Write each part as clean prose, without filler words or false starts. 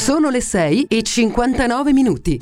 Sono le 6:59.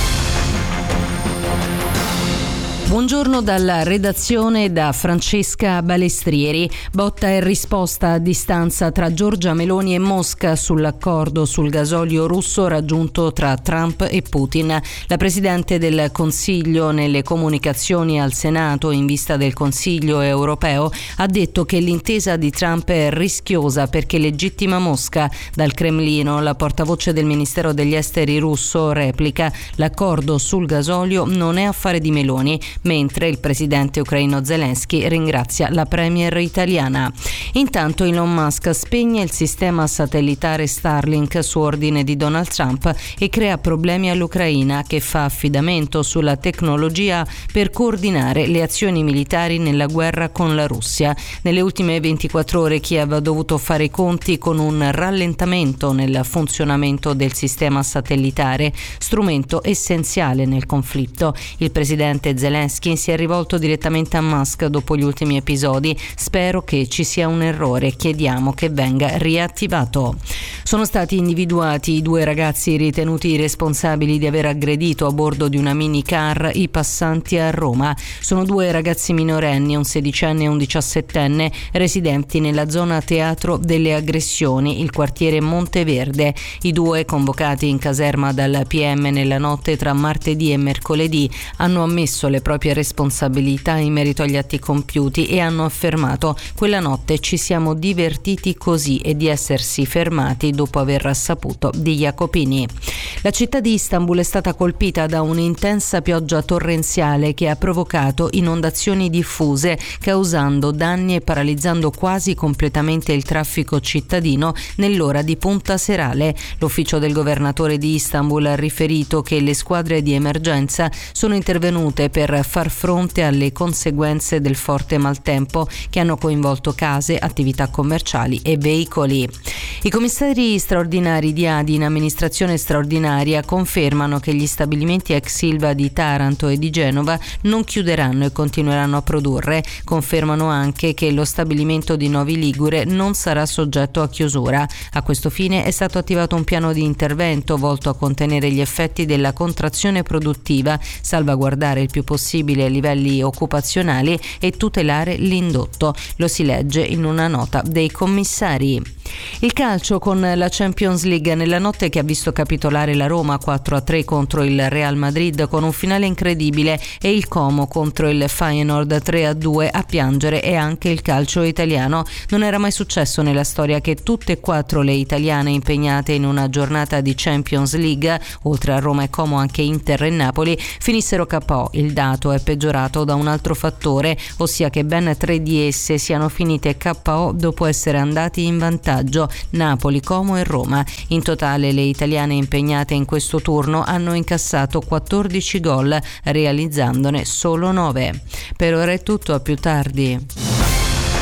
Buongiorno dalla redazione da Francesca Balestrieri. Botta e risposta a distanza tra Giorgia Meloni e Mosca sull'accordo sul gasolio russo raggiunto tra Trump e Putin. La Presidente del Consiglio, nelle comunicazioni al Senato in vista del Consiglio europeo, ha detto che l'intesa di Trump è rischiosa perché legittima Mosca. Dal Cremlino, la portavoce del Ministero degli Esteri russo replica: l'accordo sul gasolio non è affare di Meloni, mentre il presidente ucraino Zelensky ringrazia la premier italiana. Intanto Elon Musk spegne il sistema satellitare Starlink su ordine di Donald Trump e crea problemi all'Ucraina, che fa affidamento sulla tecnologia per coordinare le azioni militari nella guerra con la Russia. Nelle ultime 24 ore Kiev ha dovuto fare i conti con un rallentamento nel funzionamento del sistema satellitare, strumento essenziale nel conflitto. Il presidente Zelensky si è rivolto direttamente a Musk dopo gli ultimi episodi: spero che ci sia un errore, chiediamo che venga riattivato. Sono stati individuati i 2 ragazzi ritenuti responsabili di aver aggredito a bordo di una minicar i passanti a Roma. Sono 2 ragazzi minorenni, un 16enne e un 17enne, residenti nella zona teatro delle aggressioni, il quartiere Monteverde. I 2, convocati in caserma dal PM nella notte tra martedì e mercoledì, hanno ammesso le proprie responsabilità in merito agli atti compiuti e hanno affermato: quella notte ci siamo divertiti così, e di essersi fermati dopo aver saputo di Jacopini. La città di Istanbul è stata colpita da un'intensa pioggia torrenziale che ha provocato inondazioni diffuse, causando danni e paralizzando quasi completamente il traffico cittadino nell'ora di punta serale. L'ufficio del governatore di Istanbul ha riferito che le squadre di emergenza sono intervenute per far fronte alle conseguenze del forte maltempo che hanno coinvolto case, attività commerciali e veicoli. I commissari straordinari di ADI in amministrazione straordinaria confermano che gli stabilimenti ex Ilva di Taranto e di Genova non chiuderanno e continueranno a produrre. Confermano anche che lo stabilimento di Novi Ligure non sarà soggetto a chiusura. A questo fine è stato attivato un piano di intervento volto a contenere gli effetti della contrazione produttiva, salvaguardare il più possibile i livelli occupazionali e tutelare l'indotto. Lo si legge in una nota dei commissari. Il calcio con la Champions League, nella notte che ha visto capitolare la Roma 4-3 contro il Real Madrid con un finale incredibile e il Como contro il Feyenoord 3-2, a piangere è anche il calcio italiano. Non era mai successo nella storia che tutte e 4 le italiane impegnate in una giornata di Champions League, oltre a Roma e Como anche Inter e Napoli, finissero KO. Il dato è peggiorato da un altro fattore, ossia che ben 3 di esse siano finite KO dopo essere andati in vantaggio: Napoli, Como e Roma. In totale le italiane impegnate in questo turno hanno incassato 14 gol, realizzandone solo 9. Per ora è tutto, a più tardi.